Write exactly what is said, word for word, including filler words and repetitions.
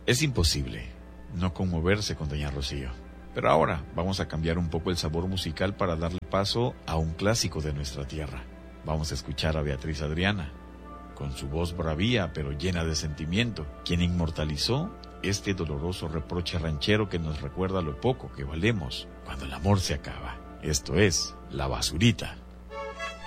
Es imposible no conmoverse con doña Rocío. Pero ahora vamos a cambiar un poco el sabor musical para darle paso a un clásico de nuestra tierra. Vamos a escuchar a Beatriz Adriana, con su voz bravía pero llena de sentimiento, quien inmortalizó este doloroso reproche ranchero que nos recuerda lo poco que valemos cuando el amor se acaba. Esto es La Basurita.